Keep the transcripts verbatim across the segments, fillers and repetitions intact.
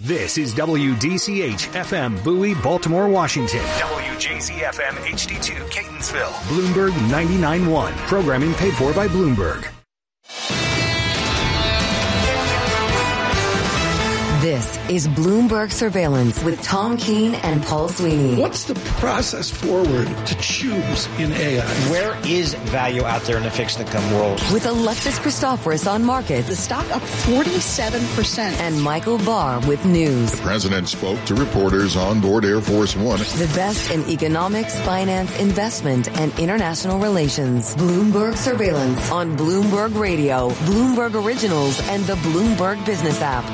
This is W D C H F M Bowie, Baltimore, Washington. W J Z F M H D two, Catonsville. Bloomberg ninety-nine point one. Programming paid for by Bloomberg. This is Bloomberg Surveillance with Tom Keene and Paul Sweeney. What's the process forward to choose in A I? Where is value out there in the fixed income world? With Alexis Christoforous on markets. The stock up forty-seven percent. And Michael Barr with news. The president spoke to reporters on board Air Force One. The best in economics, finance, investment, and international relations. Bloomberg Surveillance on Bloomberg Radio, Bloomberg Originals, and the Bloomberg Business app.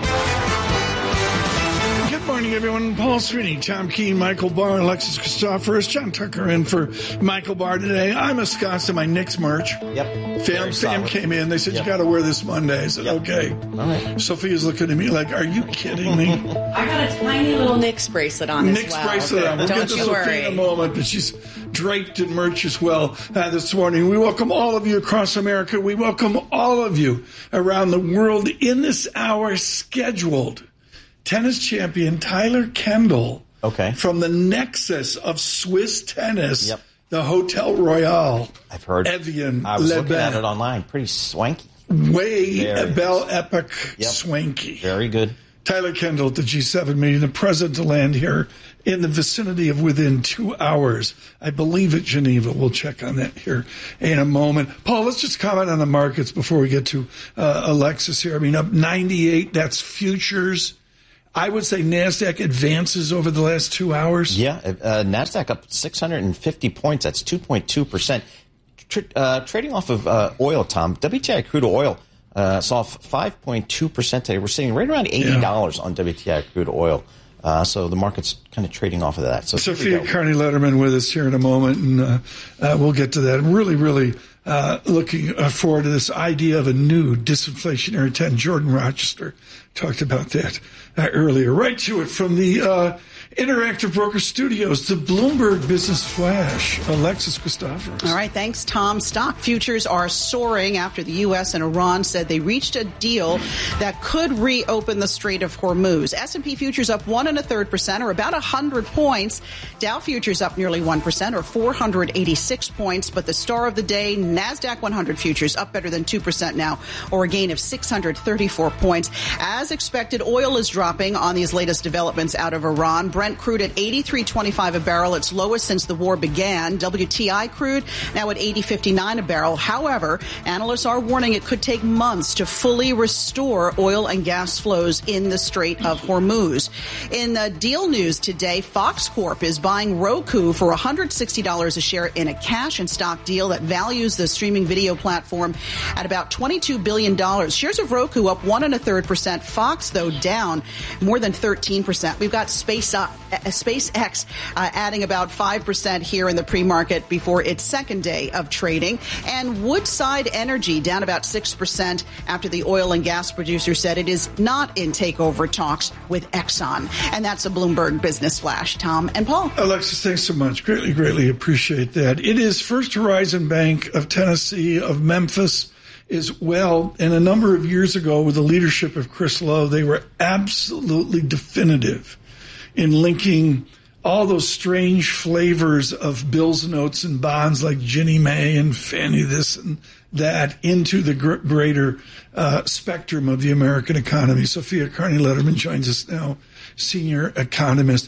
Good morning, everyone. Paul Sweeney, Tom Keene, Michael Barr, Alexis Christoforous, John Tucker in for Michael Barr today. I'm a Wisconsin, my Knicks merch. Yep. Fam, fam came in. They said, yep. You got to wear this Monday. I said, yep. Okay. All right. Sophia's looking at me like, are you kidding me? I got a tiny little Knicks bracelet on as Knicks well. bracelet on. We'll Don't get to you Sophia worry. in a moment, but she's draped in merch as well uh, this morning. We welcome all of you across America. We welcome all of you around the world in this hour scheduled. Tennis champion Tyler Kendall, okay, from the nexus of Swiss tennis, yep. the Hotel Royale. I've heard. Evian, I was Le looking Bain. at it online. Pretty swanky. Way Very Belle nice. Epic Yep. swanky. Very good. Tyler Kendall at the G seven meeting, the president to land here in the vicinity of within two hours. I believe at Geneva. We'll check on that here in a moment. Paul, let's just comment on the markets before we get to uh, Alexis here. I mean, up ninety-eight, that's futures. I would say NASDAQ advances over the last two hours. Yeah, uh, NASDAQ up six hundred fifty points. That's two point two percent. Tr- uh, trading off of uh, oil, Tom. W T I crude oil uh, saw five point two percent today. We're sitting right around eighty dollars yeah. on W T I crude oil. Uh, so the market's kind of trading off of that. So Sophia Carney Letterman with us here in a moment, and uh, uh, we'll get to that. I'm really, really uh, looking forward to this idea of a new disinflationary ten. Jordan Rochester talked about that uh, earlier. Right to it from the uh, Interactive Broker Studios, the Bloomberg Business Flash, Alexis Christoforous. All right, thanks, Tom. Stock futures are soaring after the U S and Iran said they reached a deal that could reopen the Strait of Hormuz. S and P futures up one and a third percent, or about one hundred points. Dow futures up nearly one percent, or four hundred eighty-six points. But the star of the day, NASDAQ one hundred futures up better than two percent now, or a gain of six hundred thirty-four points. As expected, oil is dropping on these latest developments out of Iran. Brent crude at eighty-three twenty-five a barrel, its lowest since the war began. W T I crude now at eighty fifty-nine a barrel. However, analysts are warning it could take months to fully restore oil and gas flows in the Strait of Hormuz. In the deal news today, Fox Corp is buying Roku for one hundred sixty dollars a share in a cash and stock deal that values the streaming video platform at about twenty-two billion dollars. Shares of Roku up one and a third percent. Fox, though, down more than thirteen percent. We've got Space up. Uh, SpaceX uh, adding about five percent here in the pre-market before its second day of trading. And Woodside Energy down about six percent after the oil and gas producer said it is not in takeover talks with Exxon. And that's a Bloomberg Business Flash. Tom and Paul. Alexis, thanks so much. Greatly, greatly appreciate that. It is First Horizon Bank of Tennessee, of Memphis, as well. And a number of years ago, with the leadership of Chris Lowe, they were absolutely definitive in linking all those strange flavors of bills, notes, and bonds like Ginnie Mae and Fannie this and that into the gr- greater uh, spectrum of the American economy. Sophia Carney Letterman joins us now, senior economist.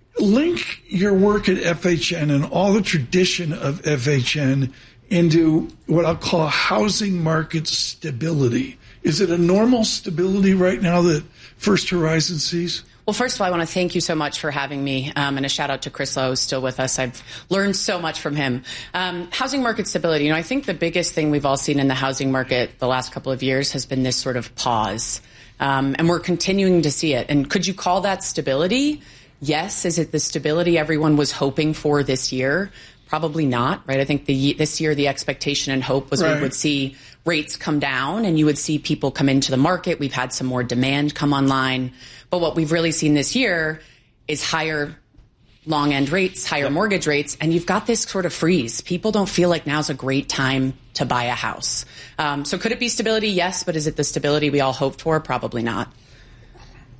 Link your work at F H N and all the tradition of F H N into what I'll call housing market stability. Is it a normal stability right now that First Horizon sees? Well, first of all, I want to thank you so much for having me, um, and a shout out to Chris Lowe, who's still with us. I've learned so much from him. Um, housing market stability. You know, I think the biggest thing we've all seen in the housing market the last couple of years has been this sort of pause, um, and we're continuing to see it. And could you call that stability? Yes. Is it the stability everyone was hoping for this year? Probably not, right? I think the, this year the expectation and hope was right. we would see rates come down and you would see people come into the market. We've had some more demand come online. But what we've really seen this year is higher long end rates, higher yep. mortgage rates, and you've got this sort of freeze. People don't feel like now's a great time to buy a house. Um, so could it be stability? Yes, but is it the stability we all hoped for? Probably not.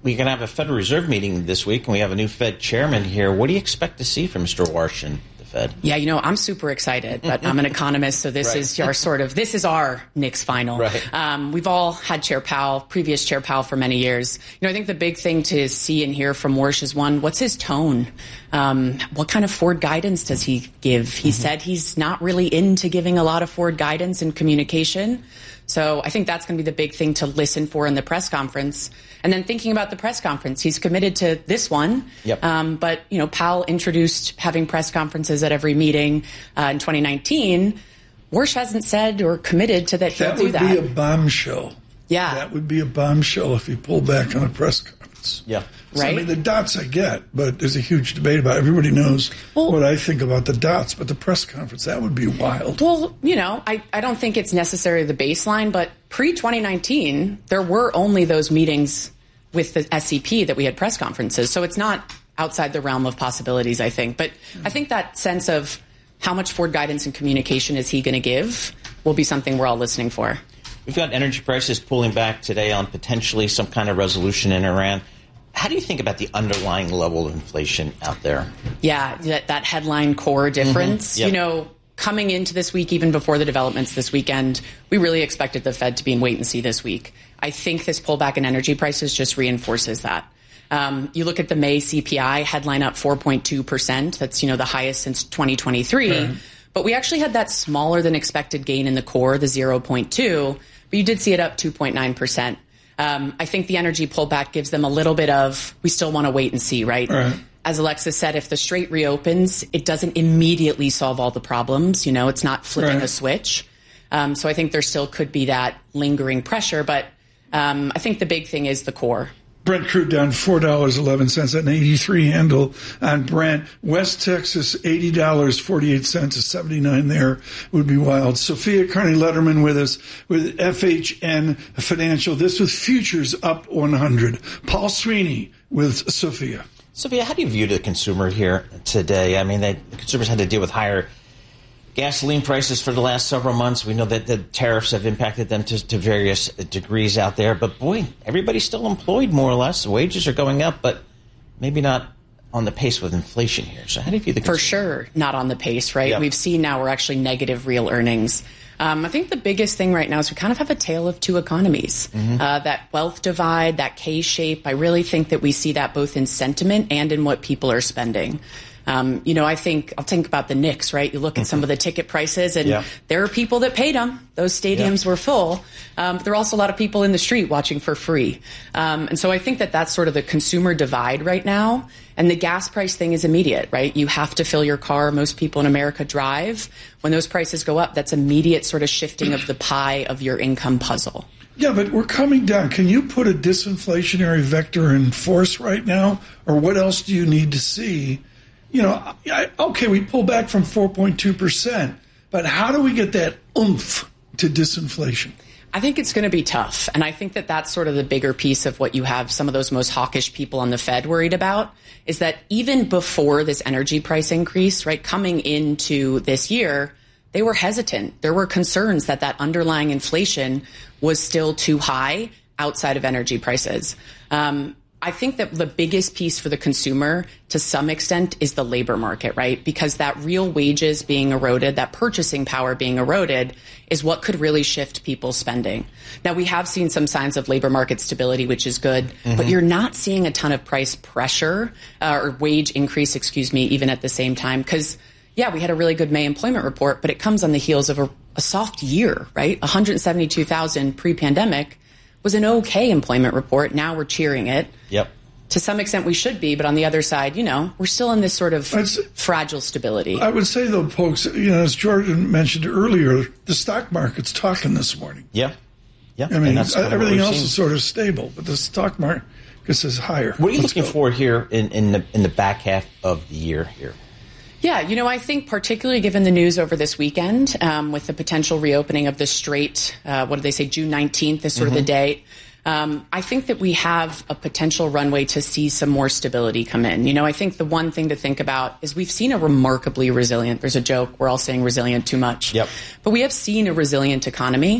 we're going to have a Federal Reserve meeting this week, and we have a new Fed chairman here. What do you expect to see from Mister Warsh and the Fed? Yeah, you know, I'm super excited, but I'm an economist, so this right. is our sort of, this is our Knicks final. Right. Um, we've all had Chair Powell, previous Chair Powell for many years. You know, I think the big thing to see and hear from Warsh is, one, what's his tone? Um, what kind of forward guidance does he give? He mm-hmm. said he's not really into giving a lot of forward guidance and communication. So I think that's going to be the big thing to listen for in the press conference. And then thinking about the press conference, he's committed to this one. Yep. Um, but, you know, Powell introduced having press conferences at every meeting uh, in twenty nineteen. Warsh hasn't said or committed to that he'll that do that. That would be a bombshell. Yeah. That would be a bombshell if he pulled back on a press conference. Yeah. So, right. I mean, the dots I get, but there's a huge debate about it. Everybody knows well, what I think about the dots, but the press conference, that would be wild. Well, you know, I, I don't think it's necessarily the baseline, but pre-twenty nineteen, there were only those meetings with the S E P that we had press conferences. So it's not outside the realm of possibilities, I think. But I think that sense of how much forward guidance and communication is he going to give will be something we're all listening for. We've got energy prices pulling back today on potentially some kind of resolution in Iran. How do you think about the underlying level of inflation out there? Yeah, that, that headline core difference. Mm-hmm. Yep. You know, coming into this week, even before the developments this weekend, we really expected the Fed to be in wait and see this week. I think this pullback in energy prices just reinforces that. Um, you look at the May C P I headline up four point two percent. That's, you know, the highest since twenty twenty-three. Right. But we actually had that smaller than expected gain in the core, the zero point two. But you did see it up two point nine percent. Um, I think the energy pullback gives them a little bit of, we still want to wait and see, right? Right. As Alexis said, if the Strait reopens, it doesn't immediately solve all the problems. You know, it's not flipping right. a switch. Um, so I think there still could be that lingering pressure. But um, I think the big thing is the core. Brent crude down four dollars and eleven cents at an eighty-three handle on Brent. West Texas, eighty dollars and forty-eight cents, a seventy-nine there would be wild. Sophia Kearney-Letterman with us with F H N Financial. This with futures up one hundred. Paul Sweeney with Sophia. Sophia, how do you view the consumer here today? I mean, they, the consumers had to deal with higher gasoline prices for the last several months. We know that the tariffs have impacted them to, to various degrees out there. But, boy, everybody's still employed more or less. The wages are going up, but maybe not on the pace with inflation here. So how do you view the consumer? For sure, not on the pace, right? Yep. We've seen now we're actually negative real earnings. Um, I think the biggest thing right now is we kind of have a tale of two economies. Mm-hmm. Uh, that wealth divide, that K-shape, I really think that we see that both in sentiment and in what people are spending. Um, you know, I think I'll think about the Knicks, right? You look at some of the ticket prices, and yeah. there are people that paid them. Those stadiums yeah. were full. Um, but there are also a lot of people in the street watching for free. Um, and so I think that that's sort of the consumer divide right now. And the gas price thing is immediate, right? You have to fill your car. Most people in America drive. When those prices go up, that's immediate sort of shifting of the pie of your income puzzle. Yeah, but we're coming down. Can you put a disinflationary vector in force right now? Or what else do you need to see? You know, I, okay, we pull back from four point two percent, but how do we get that oomph to disinflation? I think it's going to be tough. And I think that that's sort of the bigger piece of what you have some of those most hawkish people on the Fed worried about, is that even before this energy price increase, right, coming into this year, they were hesitant. There were concerns that that underlying inflation was still too high outside of energy prices. Um, I think that the biggest piece for the consumer to some extent is the labor market, right? Because that real wages being eroded, that purchasing power being eroded is what could really shift people's spending. Now, we have seen some signs of labor market stability, which is good, mm-hmm. but you're not seeing a ton of price pressure uh, or wage increase, excuse me, even at the same time. Because, yeah, we had a really good May employment report, but it comes on the heels of a, a soft year, right? one hundred seventy-two thousand pre-pandemic was an okay employment report. Now we're cheering it. Yep. To some extent we should be, but on the other side, you know, we're still in this sort of That's, fragile stability. I would say, though, folks, you know, as Jordan mentioned earlier, the stock market's talking this morning. Yeah. Yeah. I mean, everything else seeing. is sort of stable, but the stock market is higher. What are you Let's looking go. for here in, in the in the back half of the year here? Yeah, you know, I think particularly given the news over this weekend, um, with the potential reopening of the Strait, uh, what do they say, June nineteenth is sort mm-hmm. of the date. Um, I think that we have a potential runway to see some more stability come in. You know, I think the one thing to think about is we've seen a remarkably resilient, there's a joke, we're all saying resilient too much. Yep. But we have seen a resilient economy.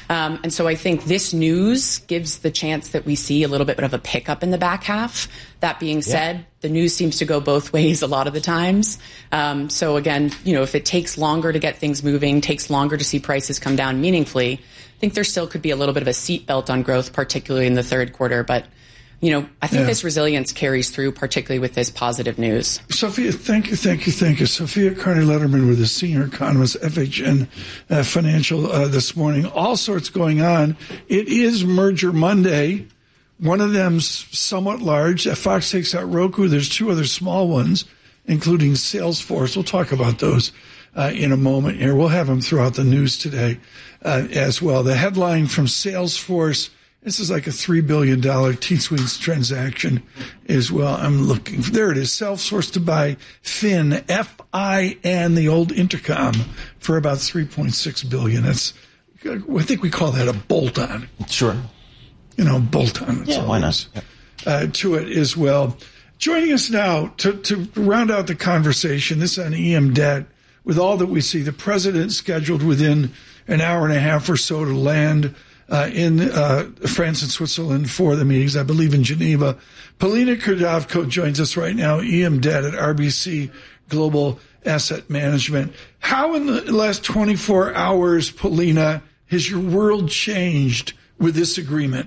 Um, and so I think this news gives the chance that we see a little bit of a pickup in the back half. That being said, yeah. the news seems to go both ways a lot of the times. Um, so again, you know, if it takes longer to get things moving, takes longer to see prices come down meaningfully, I think there still could be a little bit of a seatbelt on growth, particularly in the third quarter. But you know, I think yeah. this resilience carries through, particularly with this positive news. Sophia, thank you, thank you, thank you. Sophia Carney-Letterman with the senior economist, F H N uh, Financial uh, this morning. All sorts going on. It is Merger Monday. One of them's somewhat large. Fox takes out Roku. There's two other small ones, including Salesforce. We'll talk about those uh, in a moment here. We'll have them throughout the news today uh, as well. The headline from Salesforce, this is like a three billion dollars T-Sweets transaction as well. I'm looking. There it is. Salesforce to buy Fin, F I N, the old Intercom, for about three point six billion dollars. That's, I think we call that a bolt-on. Sure. You know, bolt-on. Yeah, why not? Yep. Uh, to it as well. Joining us now to, to round out the conversation, this on E M debt, with all that we see, the president scheduled within an hour and a half or so to land Uh, in uh, France and Switzerland for the meetings, I believe in Geneva. Polina Kurdavko joins us right now, E M Debt at R B C Global Asset Management. How in the last twenty-four hours, Polina, has your world changed with this agreement?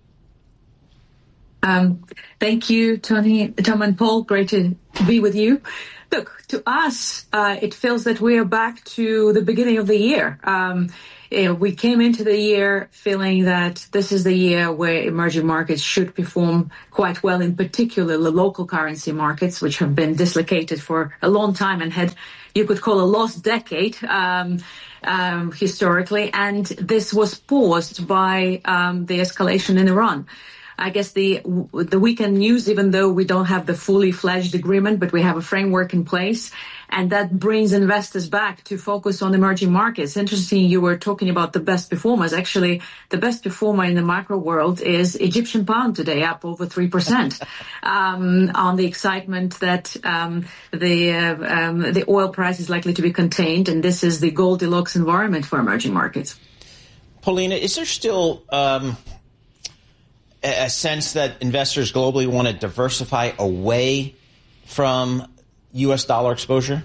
Um, thank you, Tony, Tom and Paul. Great to be with you. Look, to us, uh, it feels that we are back to the beginning of the year. Um, you know, we came into the year feeling that this is the year where emerging markets should perform quite well, in particular the local currency markets, which have been dislocated for a long time and had, you could call a lost decade um, um, historically. And this was paused by um, the escalation in Iran. I guess the the weekend news, even though we don't have the fully fledged agreement, but we have a framework in place, and that brings investors back to focus on emerging markets. Interesting, you were talking about the best performers. Actually, the best performer in the macro world is Egyptian pound today, up over three percent, um, on the excitement that um, the uh, um, the oil price is likely to be contained, and this is the Goldilocks environment for emerging markets. Polina, is there still Um a sense that investors globally want to diversify away from U S dollar exposure?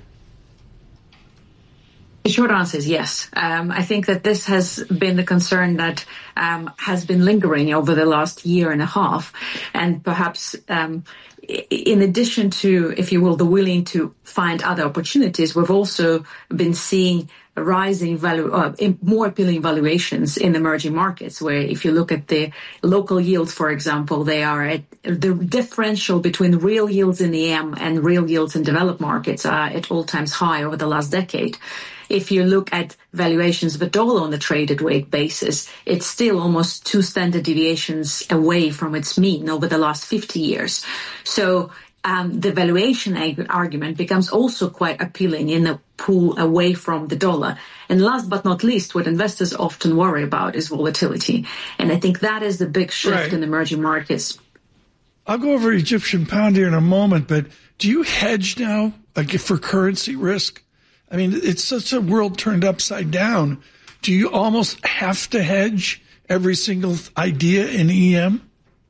The short answer is yes. Um, I think that this has been the concern that um, has been lingering over the last year and a half. And perhaps um, in addition to, if you will, the willing to find other opportunities, we've also been seeing rising value, uh, more appealing valuations in emerging markets, where if you look at the local yields, for example, they are at the differential between real yields in E M and real yields in developed markets are at all times high over the last decade. If you look at valuations of the dollar on a traded weight basis, it's still almost two standard deviations away from its mean over the last fifty years. So Um, the valuation ag- argument becomes also quite appealing in a pull away from the dollar. And last but not least, what investors often worry about is volatility. And I think that is the big shift right. in emerging markets. I'll go over Egyptian pound here in a moment, but do you hedge now like, for currency risk? I mean, it's such a world turned upside down. Do you almost have to hedge every single idea in E M?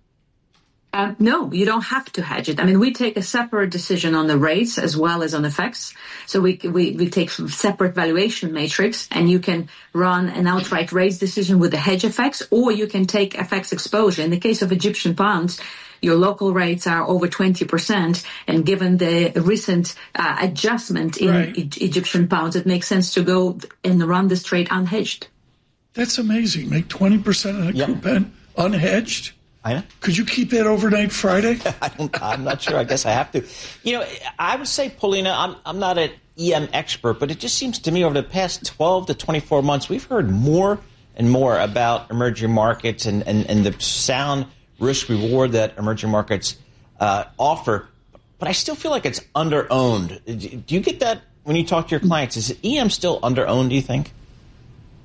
Um, no, you don't have to hedge it. I mean, we take a separate decision on the rates as well as on F X. So we we, we take separate valuation matrix, and you can run an outright rates decision with the hedge F X, or you can take F X exposure. In the case of Egyptian pounds, your local rates are over twenty percent, and given the recent uh, adjustment in right. e- Egyptian pounds, it makes sense to go and run this trade unhedged. That's amazing. Make twenty percent of the yep. coupon unhedged? I know. Could you keep that overnight Friday? I don't, I'm not sure. I guess I have to. You know, I would say, Polina, I'm, I'm not an E M expert, but it just seems to me over the past twelve to twenty-four months, we've heard more and more about emerging markets and, and, and the sound risk-reward that emerging markets uh, offer. But I still feel like it's under-owned. Do you get that when you talk to your clients? Is E M still under-owned, do you think?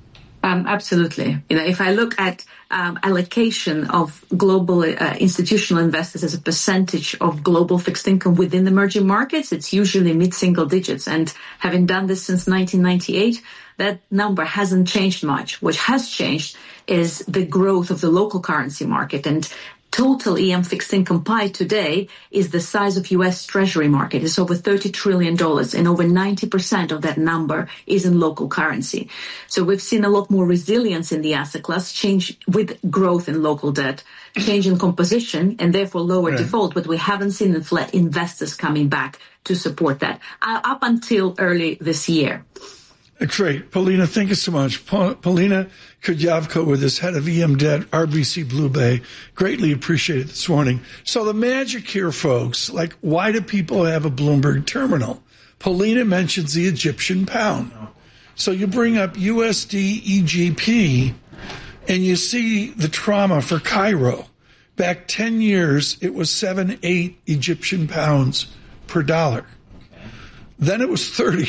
Um, absolutely. You know, if I look at um, allocation of global uh, institutional investors as a percentage of global fixed income within the emerging markets, it's usually mid-single digits. And having done this since nineteen ninety-eight, that number hasn't changed much. What has changed is the growth of the local currency market. And total E M fixed income pie today is the size of U S Treasury market. It's over thirty trillion dollars, and over ninety percent of that number is in local currency. So we've seen a lot more resilience in the asset class, change with growth in local debt, change in composition, and therefore lower right. default. But we haven't seen infl- investors coming back to support that uh, up until early this year. Great. Polina, thank you so much. Polina Kudjavko with us, head of E M Debt, R B C Blue Bay. Greatly appreciated this morning. So the magic here, folks, like, why do people have a Bloomberg terminal? Polina mentions the Egyptian pound. So you bring up U S D E G P, and you see the trauma for Cairo. Back ten years, it was seven, eight Egyptian pounds per dollar. Then it was thirty.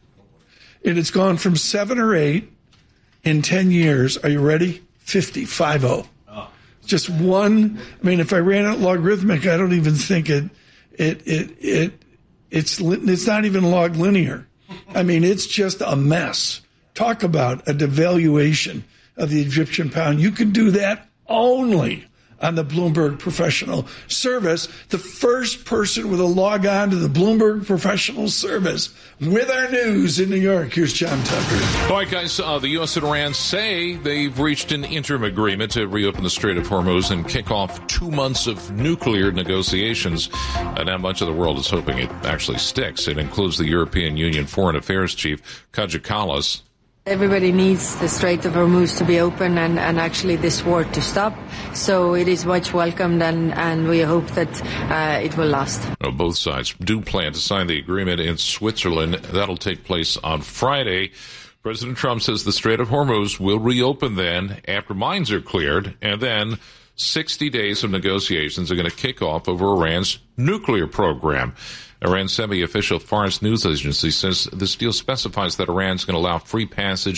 And it's gone from seven or eight in ten years. Are you ready? fifty, five oh. Oh. Just one. I mean, if I ran it logarithmic, I don't even think it, it, it, it, it's, it's not even log linear. I mean, it's just a mess. Talk about a devaluation of the Egyptian pound. You can do that only on the Bloomberg Professional Service. The first person with a log on to the Bloomberg Professional Service with our news in New York. Here's John Tucker. All right, guys, uh, the U S and Iran say they've reached an interim agreement to reopen the Strait of Hormuz and kick off two months of nuclear negotiations. And now much of the world is hoping it actually sticks. It includes the European Union Foreign Affairs Chief, Kaja Kallas. Everybody needs the Strait of Hormuz to be open and, and actually this war to stop. So it is much welcomed, and, and we hope that uh, it will last. Well, both sides do plan to sign the agreement in Switzerland. That'll take place on Friday. President Trump says the Strait of Hormuz will reopen then after mines are cleared, and then sixty days of negotiations are going to kick off over Iran's nuclear program. Iran's semi-official Fars news agency says this deal specifies that Iran's going to allow free passage